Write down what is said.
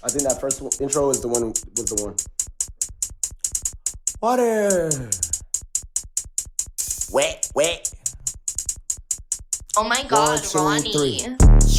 I think that first intro was the one. Water. Wet. Oh my God, 1, 2, 3. Ronnie.